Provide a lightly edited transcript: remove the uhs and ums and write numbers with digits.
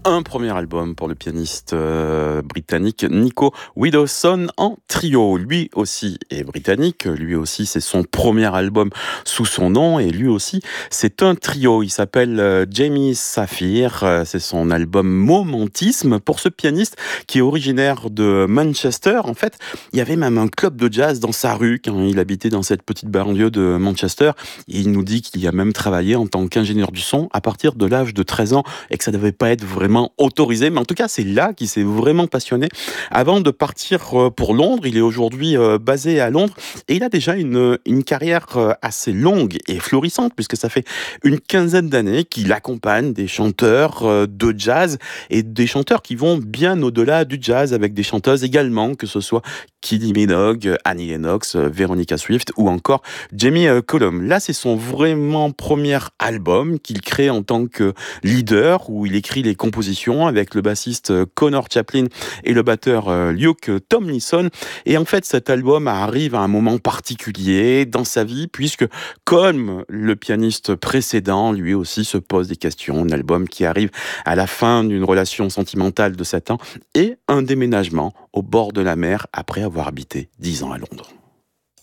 un premier album pour le pianiste britannique Nico Widdowson en trio. Lui aussi est britannique, lui aussi c'est son premier album sous son nom et lui aussi c'est un trio. Il s'appelle Jamie Saphir, c'est son album Momentisme. Pour ce pianiste qui est originaire de Manchester, en fait, il y avait même un club de jazz dans sa rue quand il habitait dans cette petite banlieue de Manchester. Et il nous dit qu'il a même travaillé en tant qu'ingénieur du son à partir de l'âge de 13 ans et que ça devait pas être vraiment autorisé, mais en tout cas c'est là qu'il s'est vraiment passionné avant de partir pour Londres. Il est aujourd'hui basé à Londres et il a déjà une carrière assez longue et florissante puisque ça fait une quinzaine d'années qu'il accompagne des chanteurs de jazz et des chanteurs qui vont bien au-delà du jazz avec des chanteuses également, que ce soit Kylie Minogue, Annie Lennox, Veronica Swift ou encore Jamie Cullum. Là, c'est son vraiment premier album qu'il crée en tant que leader, où il écrit les compositions avec le bassiste Connor Chaplin et le batteur Luke Tomlinson. Et en fait, cet album arrive à un moment particulier dans sa vie, puisque comme le pianiste précédent, lui aussi se pose des questions. Un album qui arrive à la fin d'une relation sentimentale de 7 ans et un déménagement au bord de la mer après avoir habité 10 ans à Londres.